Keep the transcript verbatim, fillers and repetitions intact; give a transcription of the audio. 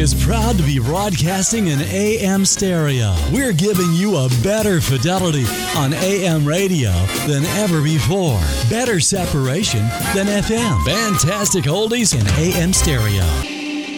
is proud to be broadcasting in A M stereo. We're giving you a better fidelity on A M radio than ever before. Better separation than F M. Fantastic oldies in A M stereo.